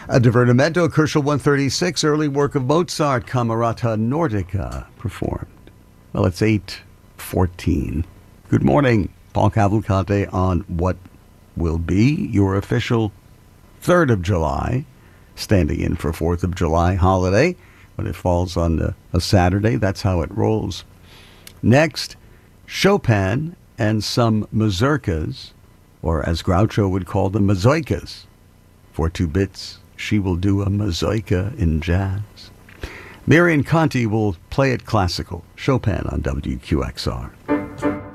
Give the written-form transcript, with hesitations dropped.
A Divertimento, Kerschel 136, early work of Mozart, Camerata Nordica, performed. Well, it's 8:14. Good morning, Paul Cavalcante on what will be your official 3rd of July, standing in for 4th of July holiday. When it falls on a Saturday, that's how it rolls. Next, Chopin and some mazurkas, or as Groucho would call them, mazoikas. For 2 bits, she will do a mazoika in jazz. Marian Conti will play it classical. Chopin on WQXR.